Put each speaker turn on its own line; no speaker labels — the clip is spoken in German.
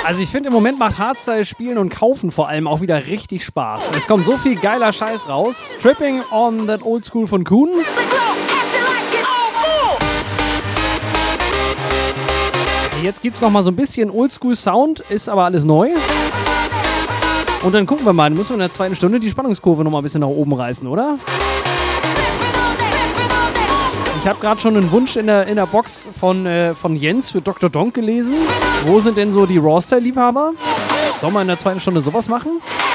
Also ich finde, im Moment macht Hardstyle spielen und kaufen vor allem auch wieder richtig Spaß. Es kommt so viel geiler Scheiß raus. Tripping on that Old School von Kuhn. Jetzt gibt's noch mal so ein bisschen Oldschool Sound, ist aber alles neu. Und dann gucken wir mal, dann müssen wir in der zweiten Stunde die Spannungskurve noch mal ein bisschen nach oben reißen, oder? Ich habe gerade schon einen Wunsch in der Box von Jens für Dr. Donk gelesen. Wo sind denn so die Raw-Style-Liebhaber? Sollen wir in der zweiten Stunde sowas machen?